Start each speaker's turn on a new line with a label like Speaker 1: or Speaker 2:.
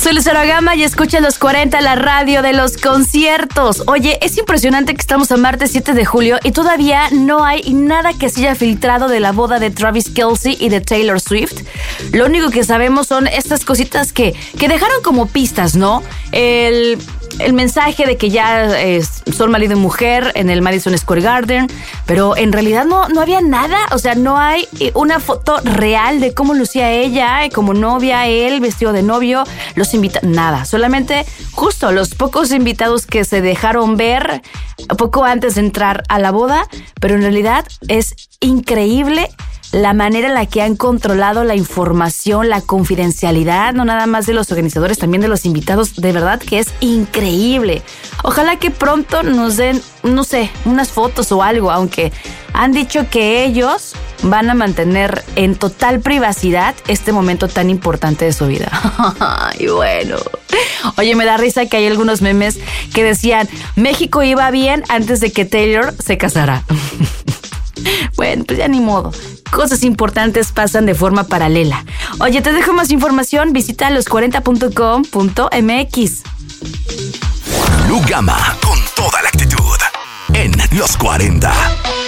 Speaker 1: Soy Lucero Gama y escucha Los 40, la radio de los conciertos. Oye, es impresionante que estamos a martes 7 de julio y todavía no hay nada que se haya filtrado de la boda de Travis Kelce y de Taylor Swift. Lo único que sabemos son estas cositas que dejaron como pistas, ¿no? El mensaje de que ya son marido y mujer en el Madison Square Garden, pero en realidad no había nada, o sea, no hay una foto real de cómo lucía ella como novia, él vestido de novio, los invitados, nada, solamente justo los pocos invitados que se dejaron ver poco antes de entrar a la boda, pero en realidad es increíble la manera en la que han controlado la información, la confidencialidad, no nada más de los organizadores, también de los invitados, de verdad que es increíble. Ojalá que pronto nos den, no sé, unas fotos o algo, aunque han dicho que ellos van a mantener en total privacidad este momento tan importante de su vida. Y bueno, oye, me da risa que hay algunos memes que decían, México iba bien antes de que Taylor se casara. Bueno, pues ya ni modo. Cosas importantes pasan de forma paralela. Oye, te dejo más información. Visita los40.com.mx.
Speaker 2: Lu Gama, con toda la actitud, en Los 40.